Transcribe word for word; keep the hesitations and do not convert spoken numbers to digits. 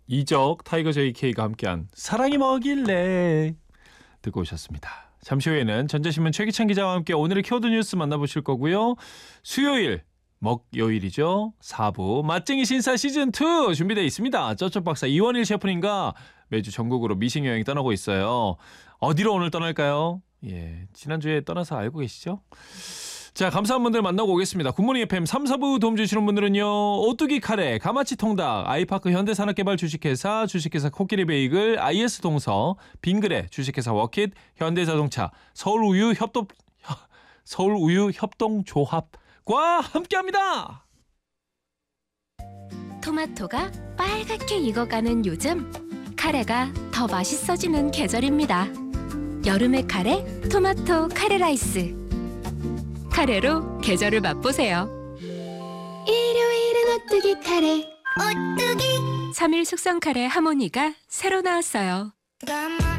이적, 타이거 제이케이가 함께한 사랑이 뭐길래 듣고 오셨습니다. 잠시 후에는 전자신문 최기찬 기자와 함께 오늘의 키워드 뉴스 만나보실 거고요. 수요일, 먹요일이죠. 사 부 맛쟁이 신사 시즌이 준비되어 있습니다. 쩌쩌 박사 이원일 셰프님과 매주 전국으로 미식 여행 떠나고 있어요. 어디로 오늘 떠날까요? 예, 지난주에 떠나서 알고 계시죠? 자, 감사한 분들 만나고 오겠습니다. 굿모닝 에프엠 삼, 사 부 도움 주시는 분들은요. 오뚜기 카레, 가마치 통닭, 아이파크 현대산업개발 주식회사, 주식회사 코끼리 베이글, 아이에스 동서, 빙그레, 주식회사 워킷, 현대자동차, 서울우유 협동, 서울우유 협동조합과 함께합니다. 토마토가 빨갛게 익어가는 요즘, 카레가 더 맛있어지는 계절입니다. 여름의 카레, 토마토 카레 라이스. 카레로 계절을 맛보세요. 일요일은 오뚜기 카레. 오뚜기. 삼 일 숙성 카레 하모니가 새로 나왔어요.